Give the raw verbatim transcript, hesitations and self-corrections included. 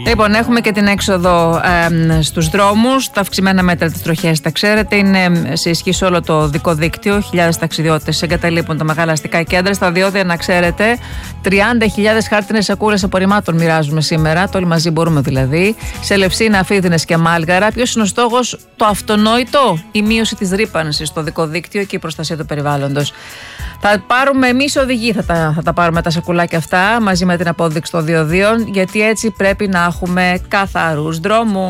Λοιπόν, έχουμε και την έξοδο ε, στους δρόμους. Τα αυξημένα μέτρα της τροχιάς, τα ξέρετε, είναι σε ισχύ σε όλο το δικό δίκτυο. Χιλιάδες ταξιδιώτες εγκαταλείπουν τα μεγάλα αστικά κέντρα. Στα διόδια, να ξέρετε, τριάντα χιλιάδες χάρτινες σακούλες απορριμμάτων μοιράζουμε σήμερα. Το όλοι μαζί μπορούμε δηλαδή. Σε Ελευσίνα, Αφίδινες και Μάλγαρα. Ποιος είναι ο στόχος? Το αυτονόητο, η μείωση της ρύπανσης στο δικό δίκτυο και η προστασία του περιβάλλοντος. Θα πάρουμε εμείς οδηγοί, θα τα, θα τα πάρουμε τα σακουλάκια αυτά μαζί με την απόδειξη των διοδίων, γιατί έτσι πρέπει να έχουμε καθαρούς δρόμους.